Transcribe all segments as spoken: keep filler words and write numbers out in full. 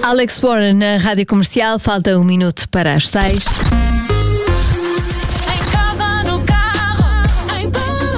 Alex Warren na Rádio Comercial, falta um minuto para as seis. Em casa, no carro, em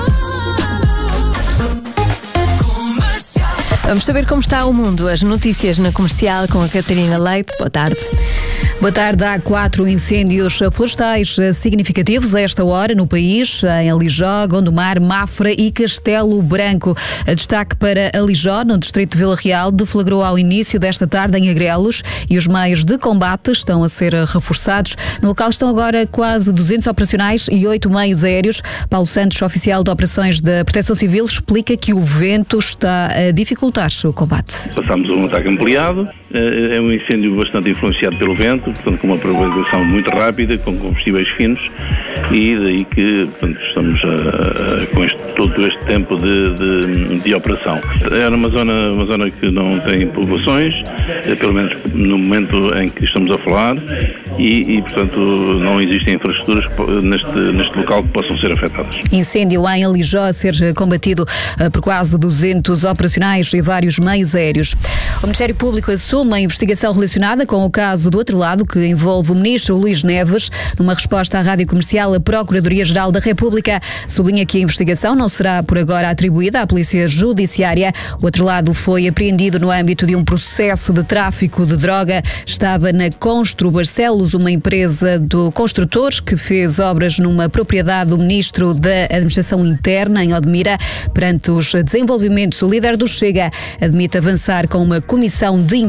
Comercial. Vamos saber como está o mundo. As notícias na Comercial com a Catarina Leite. Boa tarde. Boa tarde. Há quatro incêndios florestais significativos a esta hora no país, em Alijó, Gondomar, Mafra e Castelo Branco. Destaque para Alijó, no distrito de Vila Real, deflagrou ao início desta tarde em Agrelos e os meios de combate estão a ser reforçados. No local estão agora quase duzentos operacionais e oito meios aéreos. Paulo Santos, oficial de operações da Proteção Civil, explica que o vento está a dificultar o combate. Passamos a um ataque ampliado, é um incêndio bastante influenciado pelo vento, portanto com uma propagação muito rápida, com combustíveis finos, e daí que portanto, estamos a, a, com este, todo este tempo de, de, de operação. Era uma zona, uma zona que não tem populações, pelo menos no momento em que estamos a falar, e, e portanto não existem infraestruturas neste, neste local que possam ser afetadas. Incêndio em Alijó a ser combatido por quase duzentos operacionais e vários meios aéreos. O Ministério Público assume a investigação relacionada com o caso do outro lado, que envolve o ministro Luís Neves. Numa resposta à Rádio Comercial, a Procuradoria-Geral da República sublinha que a investigação não será por agora atribuída à Polícia Judiciária. O outro lado foi apreendido no âmbito de um processo de tráfico de droga. Estava na Constru Barcelos, uma empresa do construtor que fez obras numa propriedade do ministro da Administração Interna, em Odmira. Perante os desenvolvimentos, o líder do Chega admite avançar com uma comissão de